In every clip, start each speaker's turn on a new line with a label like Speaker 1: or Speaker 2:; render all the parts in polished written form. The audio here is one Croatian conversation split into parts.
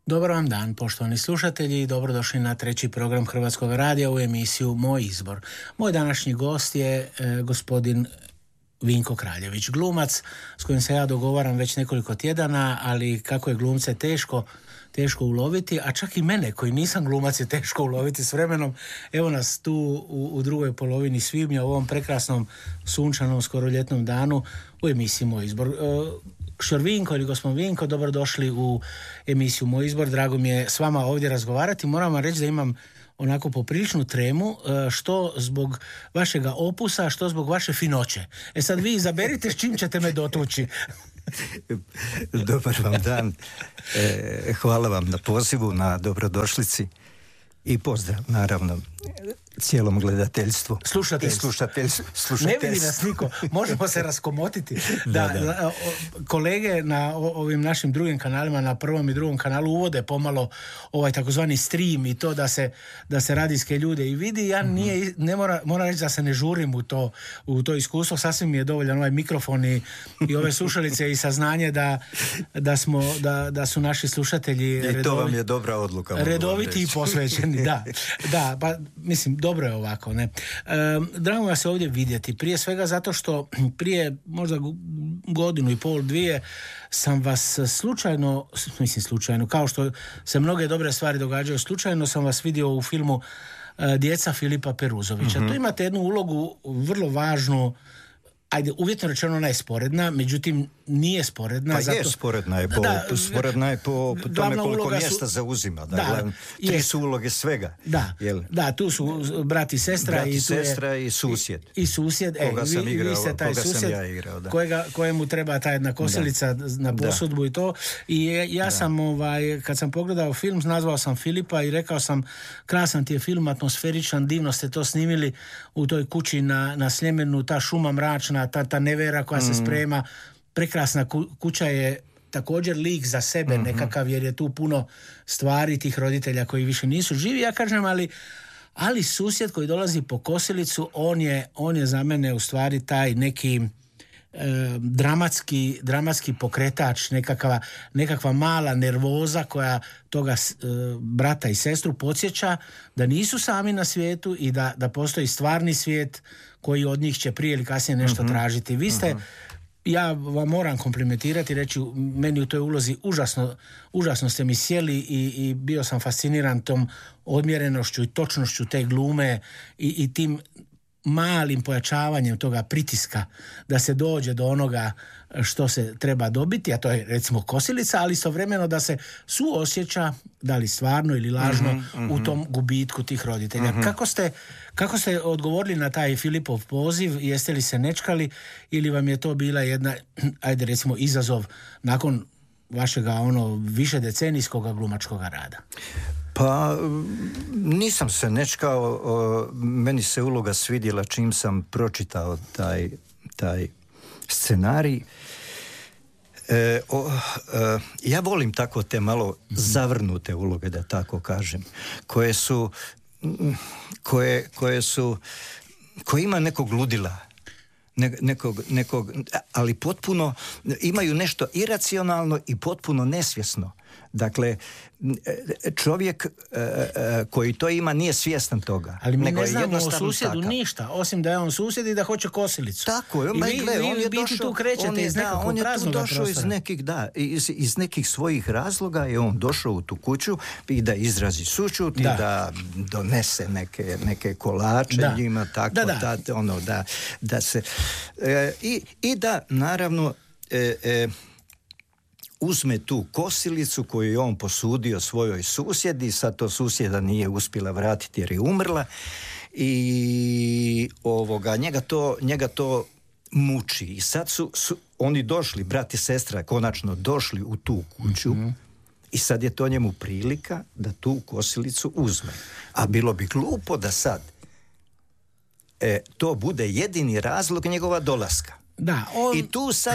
Speaker 1: Dobar vam dan, poštovani slušatelji, dobrodošli na treći program Hrvatskog radija u emisiju Moj izbor. Moj današnji gost je gospodin Vinko Kraljević, glumac s kojim se ja dogovaram već nekoliko tjedana, ali kako je glumce teško uloviti, a čak i mene koji nisam glumac je teško uloviti s vremenom. Evo nas tu u drugoj polovini svibnja, u ovom prekrasnom sunčanom skoro ljetnom danu u emisiji Moj izbor. Vinko ili gospodin Vinko, dobrodošli u emisiju Moj izbor. Drago mi je s vama ovdje razgovarati. Moram vam reći da imam onako popriličnu tremu, što zbog vašega opusa, što zbog vaše finoće. Sad vi izaberite s čim ćete me dotući.
Speaker 2: Dobar vam dan. Hvala vam na pozivu, na dobrodošlici i pozdrav, naravno, cijelom gledateljstvu.
Speaker 1: Slušateljstvu. Ne vidi nas niko. Možemo se raskomotiti. Da. Kolege na ovim našim drugim kanalima, na prvom i drugom kanalu, uvode pomalo ovaj takozvani stream i to da se radijske ljude i vidi. Ja moram reći da se ne žurim u to iskustvo. Sasvim mi je dovoljan ovaj mikrofon i ove slušalice i saznanje da su naši slušatelji
Speaker 2: i to vam je dobra odluka.
Speaker 1: Redoviti i posvećeni. Da, pa mislim, dobro je ovako, ne. Drago vas je ovdje vidjeti. Prije svega zato što prije možda godinu i pol, dvije sam vas slučajno, kao što se mnoge dobre stvari događaju, slučajno sam vas vidio u filmu Djeca Filipa Peruzovića. Tu imate jednu ulogu vrlo važnu. Ajde, uvjetno rečeno ona je sporedna, međutim nije sporedna.
Speaker 2: Pa je sporedna je po tome koliko mjesta zauzima. Tri su uloge svega.
Speaker 1: Da, tu su brat i sestra.
Speaker 2: I susjed.
Speaker 1: I susjed.
Speaker 2: Koga sam igrao,
Speaker 1: vi ste taj
Speaker 2: koga
Speaker 1: susjed,
Speaker 2: sam ja igrao. Da.
Speaker 1: Kojemu treba ta jedna kosilica na posudbu i to. I ja sam, kad sam pogledao film, nazvao sam Filipa i rekao sam, krasan ti je film, atmosferičan, divno ste to snimili u toj kući na Sljemenu, ta šuma mračna, ta nevera koja se sprema, prekrasna kuća je također lik za sebe nekakav, jer je tu puno stvari tih roditelja koji više nisu živi, ja kažem, ali susjed koji dolazi po kosilicu, on je za mene u stvari taj neki dramatski pokretač, nekakva mala nervoza koja toga brata i sestru podsjeća da nisu sami na svijetu i da postoji stvarni svijet koji od njih će prije ili kasnije nešto tražiti. Vi ste, ja vam moram komplimentirati, reći, meni u toj ulozi užasno ste mi sjeli i bio sam fasciniran tom odmjerenošću i točnošću te glume i tim malim pojačavanjem toga pritiska da se dođe do onoga što se treba dobiti, a to je recimo kosilica, ali istovremeno da se suosjeća, da li stvarno ili lažno, u tom gubitku tih roditelja. Kako ste odgovorili na taj Filipov poziv? Jeste li se nečkali ili vam je to bila jedna, ajde recimo, izazov nakon vašega više decenijskog glumačkog rada?
Speaker 2: Pa nisam se nečkao, meni se uloga svidjela čim sam pročitao taj scenarij. Ja volim tako te malo zavrnute uloge, da tako kažem, koje ima nekog ludila, nekog, ali potpuno imaju nešto iracionalno i potpuno nesvjesno. Dakle, čovjek koji to ima nije svjestan toga.
Speaker 1: Ali mi ne znamo o susjedu ništa, osim da je on susjed i da hoće kosilicu.
Speaker 2: Tako je,
Speaker 1: on je došao, tu krećete iz nekakvog
Speaker 2: on je tu došao
Speaker 1: prostora.
Speaker 2: iz nekih svojih razloga je on došao u tu kuću i da izrazi sućut i da donese neke kolače njima, tako da se i da naravno uzme tu kosilicu koju je on posudio svojoj susjedi, sad to susjeda nije uspjela vratiti jer je umrla i njega to muči. I sad su oni došli, brat i sestra, konačno došli u tu kuću i sad je to njemu prilika da tu kosilicu uzme. A bilo bi glupo da sad to bude jedini razlog njegova dolaska. I tu sad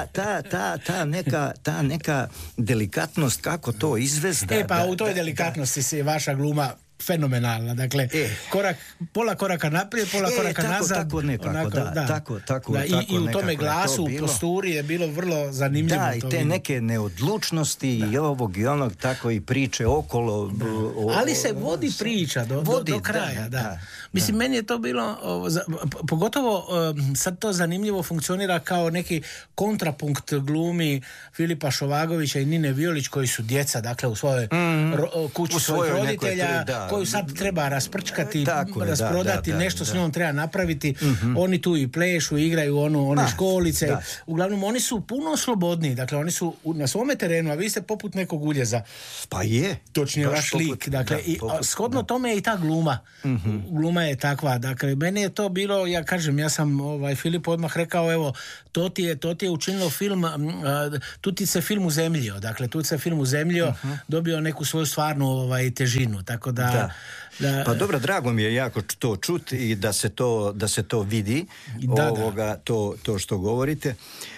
Speaker 2: ta neka delikatnost kako to izvesti.
Speaker 1: U toj delikatnosti se vaša gluma fenomenalna. Dakle, pola koraka naprijed, pola koraka nazad.
Speaker 2: Tako nekako, tako
Speaker 1: i u tome glasu, u posturi je bilo vrlo zanimljivo.
Speaker 2: Da, i te neke neodlučnosti i ovog i onog, tako i priče okolo.
Speaker 1: Ali se vodi priča do kraja. Da. Mislim, meni je to bilo, pogotovo sad to zanimljivo funkcionira kao neki kontrapunkt glumi Filipa Šovagovića i Nine Violić, koji su djeca, dakle, u svojoj kući svojih roditelja, koju sad treba rasprčkati, rasprodati, nešto s njom treba napraviti. Oni tu i plešu, igraju one školice. Da. Uglavnom, oni su puno slobodniji. Dakle, oni su na svome terenu, a vi ste poput nekog uljeza.
Speaker 2: Pa je.
Speaker 1: Točnije vaš lik. Dakle, shodno tome je i ta gluma. Gluma je takva. Dakle, meni je to bilo, ja kažem, ja sam Filip odmah rekao, evo, to ti je učinilo film, tu ti se film uzemljio. Dakle, tu se film uzemljio, dobio neku svoju stvarnu težinu. Tako da...
Speaker 2: Pa dobro, drago mi je jako to čuti i da se to vidi, to što govorite.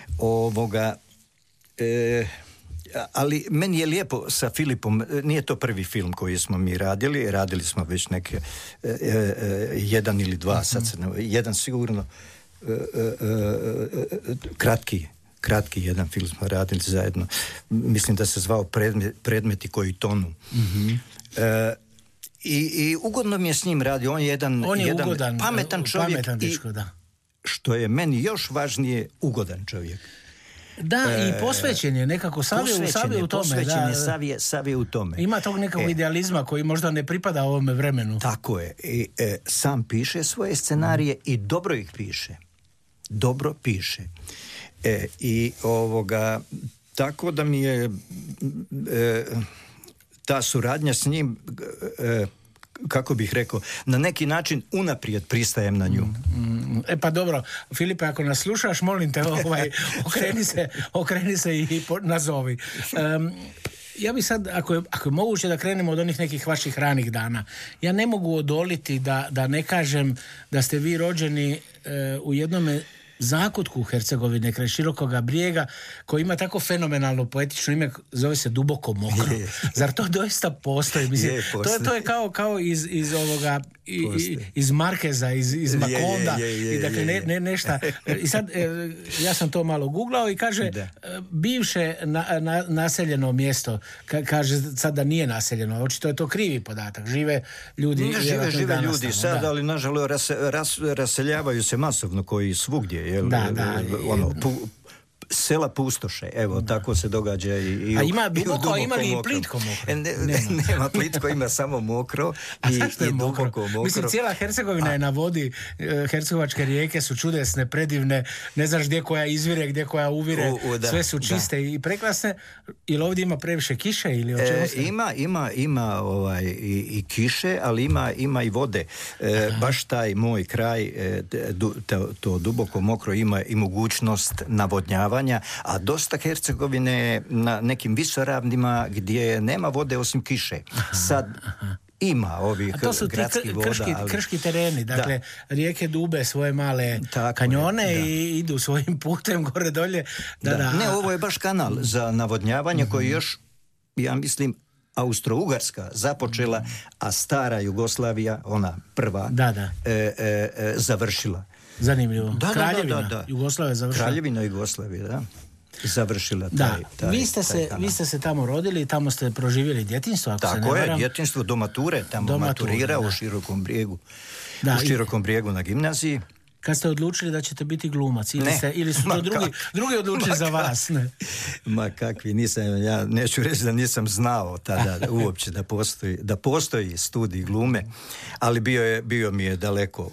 Speaker 2: Ali meni je lijepo sa Filipom, nije to prvi film koji smo mi radili smo već neke jedan ili dva, jedan sigurno kratki jedan film smo radili zajedno. Mislim da se zvao Predmeti koji tonu. I ugodno mi je s njim radio. On je jedan
Speaker 1: ugodan,
Speaker 2: pametan čovjek,
Speaker 1: pametan dečko, da.
Speaker 2: Što je meni još važnije, ugodan čovjek.
Speaker 1: Da, i posvećen je nekako, sav je u tome. Ima tog nekog idealizma koji možda ne pripada ovome vremenu.
Speaker 2: Tako je. Sam piše svoje scenarije i dobro ih piše. Dobro piše. I tako da mi je ta suradnja s njim, kako bih rekao, na neki način unaprijed pristajem na nju.
Speaker 1: Pa dobro, Filipe, ako nas slušaš, molim te, okreni se i nazovi. Ja bi sad, ako je moguće da krenemo od onih nekih vaših ranih dana, ja ne mogu odoliti da ne kažem da ste vi rođeni u jednome zakutku Hercegovine, kraj Širokoga Brijega, koji ima tako fenomenalno poetično ime, zove se Duboko Mokro. Zar to doista postoji? Mislim, to je kao iz ovoga, iz Markeza, iz Makonda. I dakle, nešta. I sad, ja sam to malo googlao i kaže, bivše naseljeno mjesto, kaže sad da nije naseljeno, očito je to krivi podatak. Žive ljudi.
Speaker 2: Žive ljudi sad, ali nažalost raseljavaju se masovno koji svugdje. Sela pustoše, evo, tako se događa i
Speaker 1: a ima duboko, ima li i plitko mokro?
Speaker 2: Nema plitko, ima samo mokro i duboko mokro.
Speaker 1: Mislim, cijela Hercegovina je na vodi, hercegovačke rijeke su čudesne, predivne, ne znaš gdje koja izvire, gdje koja uvire, sve su čiste i prekrasne. Ili ovdje ima previše kiše ili o čemu se?
Speaker 2: Ima i kiše, ali ima i vode. Baš taj moj kraj, to duboko mokro, ima i mogućnost navodnjavanja, a dosta Hercegovine je na nekim visoravnima gdje nema vode osim kiše. Sad ima ovih gradskih voda.
Speaker 1: To su krški tereni, dakle, rijeke dube svoje male kanjone i idu svojim putem gore dolje.
Speaker 2: Ne, ovo je baš kanal za navodnjavanje koji još, ja mislim, Austro-Ugarska započela, a stara Jugoslavija, ona prva, završila.
Speaker 1: Zanimljivo. Kraljevina Jugoslavija završila.
Speaker 2: Kraljevina Jugoslavija, da. Završila taj
Speaker 1: Vi ste se tamo rodili, tamo ste proživjeli djetinjstvo, ako se ne varam.
Speaker 2: Tako je, djetinjstvo do mature, tamo maturirao u Širokom Brijegu. U Širokom Brijegu na gimnaziji.
Speaker 1: Kad ste odlučili da ćete biti glumac? Ili su to drugi odlučili za vas? Ne.
Speaker 2: Ma kakvi, ja neću reći da nisam znao tada uopće da postoji studij glume, ali bio mi je daleko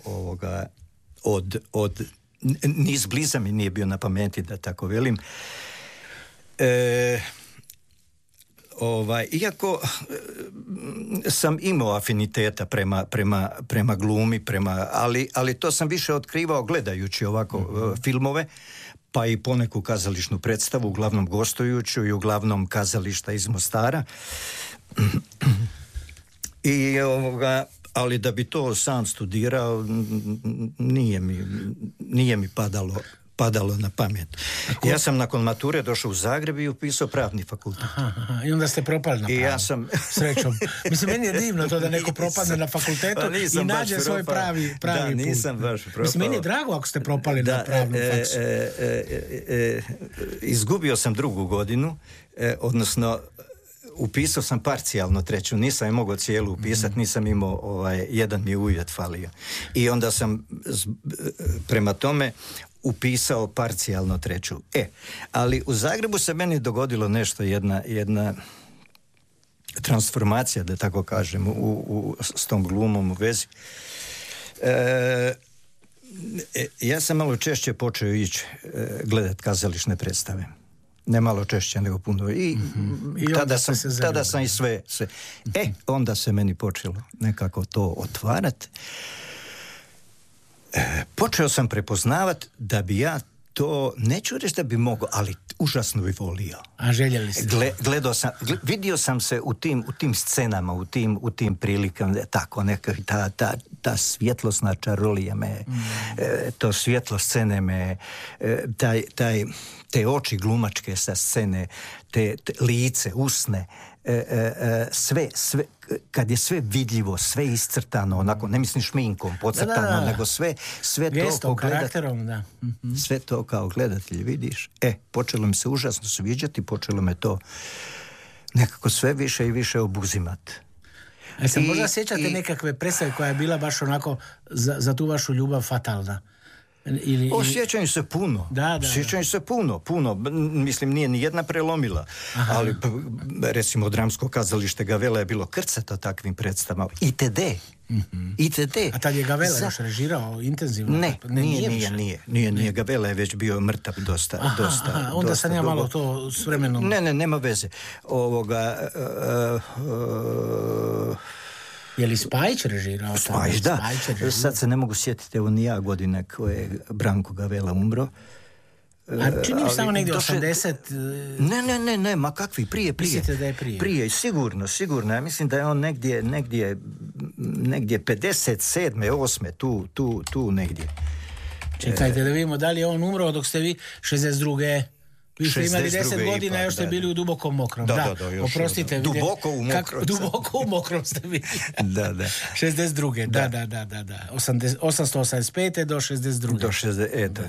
Speaker 2: od ni izbliza mi nije bio na pameti, da tako velim. Iako sam imao afiniteta prema glumi, ali to sam više otkrivao gledajući ovako filmove, pa i poneku kazališnu predstavu, uglavnom gostujuću i uglavnom kazališta iz Mostara. I ali da bi to sam studirao, nije mi padalo na pamet. Ja sam nakon mature došao u Zagreb i upisao pravni fakultet.
Speaker 1: Aha. I onda ste propali na pravu.
Speaker 2: I ja sam...
Speaker 1: Srećom. Mislim, meni je divno to da neko propadne na fakultetu i nađe svoj pravi put.
Speaker 2: Da, nisam baš propao.
Speaker 1: Mislim, meni je drago ako ste propali na pravnu faksu.
Speaker 2: Izgubio sam 2. godinu, odnosno upisao sam parcijalno 3. Nisam je mogao cijelu upisati, nisam imao, jedan mi je uvjet falio. I onda sam prema tome upisao parcijalno 3. Ali u Zagrebu se meni dogodilo nešto, jedna transformacija, da tako kažem, s tom glumom u vezi. Ja sam malo češće počeo ići gledat kazališne predstave. Ne malo češće nego puno. I tada sam i sve. Onda se meni počelo nekako to otvarati. Počeo sam prepoznavati da bi ja to, neću reći da bi mogao, ali užasno bi volio.
Speaker 1: A željeli ste?
Speaker 2: Vidio sam se u tim scenama, u tim prilikama, tako neka, ta svjetlosna čarolija me, to svjetlo scene me, te oči glumačke sa scene, te lice, usne, sve, kad je sve vidljivo, sve iscrtano, onako, ne mislim šminkom, podcrtano, nego sve
Speaker 1: gestom,
Speaker 2: to
Speaker 1: karakterom, da.
Speaker 2: Sve to kao gledatelj vidiš. Počelo mi se užasno sviđati, počelo me to nekako sve više i više obuzimati.
Speaker 1: A se možda sjećate nekakve predstave koja je bila baš onako za tu vašu ljubav fatalna?
Speaker 2: Sjećam se puno. Sjećam se puno. Mislim, nije ni jedna prelomila. Aha. Ali, recimo, Dramsko kazalište Gavela je bilo krcato takvim predstavama. ITD. ITD.
Speaker 1: A tad je Gavela još režirao intenzivno?
Speaker 2: Nije. Gavela je već bio mrtav dosta.
Speaker 1: Onda sam ja malo to s vremenom...
Speaker 2: Ne, nema veze.
Speaker 1: Je li Spajić režirao?
Speaker 2: Spajić, da. Sad se ne mogu sjetiti, evo ni ja godine koje je Branko Gavela umro.
Speaker 1: A čini mi samo negdje 80...
Speaker 2: Ne, ma kakvi, prije.
Speaker 1: Mislite da je prije?
Speaker 2: Prije, sigurno. Ja mislim da je on negdje 57. 8. tu negdje.
Speaker 1: Čekajte da vidimo da li je on umro dok ste vi 62. Vi ste imali 10 godina, još ste bili u dubokom mokrom. Da, oprostite.
Speaker 2: Duboko u mokrom.
Speaker 1: Duboko u mokrom ste bili.
Speaker 2: Da.
Speaker 1: 62. Da. 885. do 62.
Speaker 2: Do 60.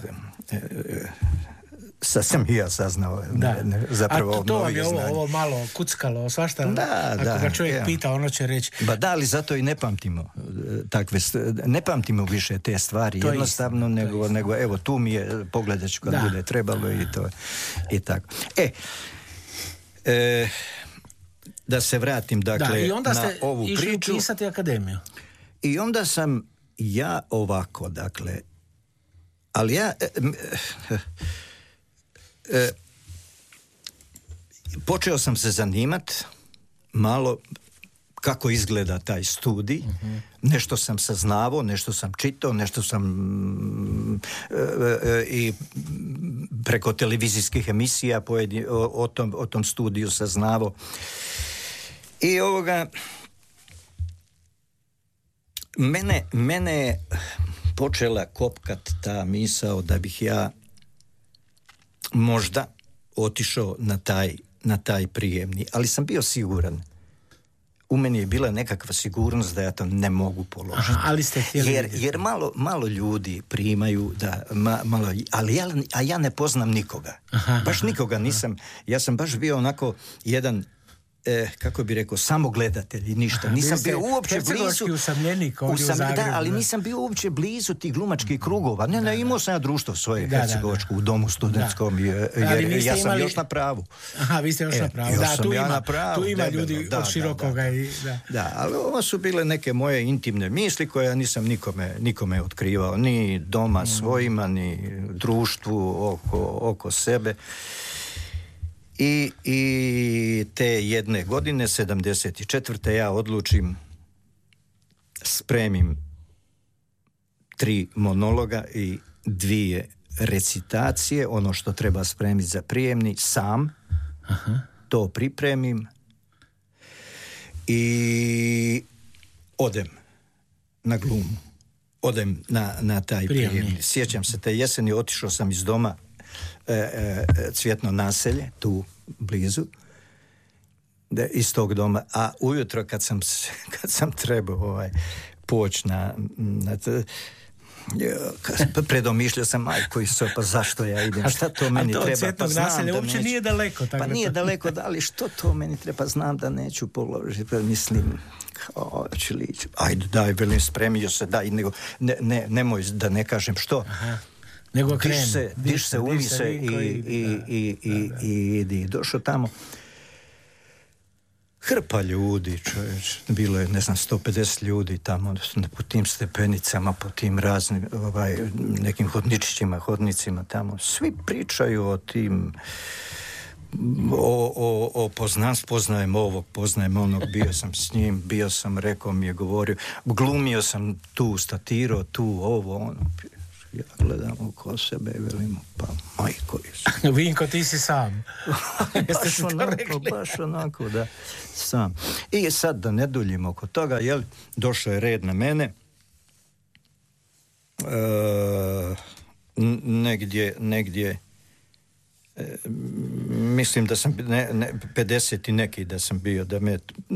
Speaker 2: Sad sam i ja saznao. Zapravo,
Speaker 1: a to vam je ovo malo kuckalo, svašta. Ako ga čovjek pita, ono će reći.
Speaker 2: Ali zato i ne pamtimo ne pamtimo više te stvari, to jednostavno, nego evo, tu mi je, pogledat ću kad bude trebalo i to. I tako. Da se vratim, dakle,
Speaker 1: i onda
Speaker 2: na ovu priču.
Speaker 1: išli upisati akademiju.
Speaker 2: I onda sam ja ovako, dakle, ali ja... počeo sam se zanimati malo kako izgleda taj studij. Nešto sam saznavao, nešto sam čitao, nešto sam i preko televizijskih emisija o tom studiju saznavao. I mene je počela kopkat ta misao da bih ja možda otišao na taj prijemni, ali sam bio siguran. U meni je bila nekakva sigurnost da ja to ne mogu položiti.
Speaker 1: Ali ste htjeli
Speaker 2: jer malo ljudi primaju a ja ne poznam nikoga. Baš nikoga nisam. Ja sam baš bio onako jedan kako bi rekao, samo gledatelj i ništa. Nisam bio uopće blizu. Ali nisam bio uopće blizu tih glumačkih krugova. Imao sam ja društvo svoje hercegovačko u domu studentskom, jer ja sam još na pravu.
Speaker 1: Vi ste još na pravu. Tu ima ljudi od širokoga.
Speaker 2: Ali ovo su bile neke moje intimne misli koje ja nisam nikome otkrivao. Ni doma svojima, ni društvu oko sebe. I te jedne godine, 74. ja odlučim, spremim 3 monologa i 2 recitacije, ono što treba spremiti za prijemni, sam. To pripremim i odem na glumu. odem na taj prijemni. Sjećam se te jeseni, otišao sam iz doma Cvjetno naselje, tu blizu, iz tog doma, a ujutro kad sam trebao poći predomišljao sam, majko i pa zašto ja idem, šta to meni treba,
Speaker 1: Cvjetnog naselja uopće neću, nije daleko.
Speaker 2: Pa nije daleko, ali što to meni treba, znam da neću položiti, mislim, ajde, daj, velim, spremio se, daj, nego, nemoj da ne kažem što. Aha.
Speaker 1: Nego
Speaker 2: diš se, umi se i idi. Došao tamo, hrpa ljudi, čovječ, bilo je, 150 ljudi tamo, po tim stepenicama, po tim raznim, nekim hodnicima tamo, svi pričaju o tim, poznajem ovog, poznajem onog, bio sam s njim, rekao mi je, govorio, glumio sam tu, statirao tu, ovo, ono, ja gledam oko sebe i velim, pa majko je.
Speaker 1: Vinko, ti si sam.
Speaker 2: Baš onako, da, sam. I sad da ne duljim oko toga, došao je red na mene, negdje mislim da sam 50 i neki da sam bio, da me